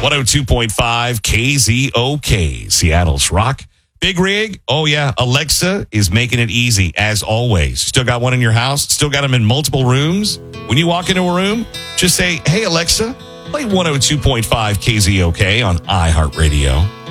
102.5 KZOK, Seattle's Rock. Big rig. Oh, yeah. Alexa is making it easy, as always. Still got one in your house? Still got them in multiple rooms? When you walk into a room, just say, hey, Alexa, play 102.5 KZOK on iHeartRadio.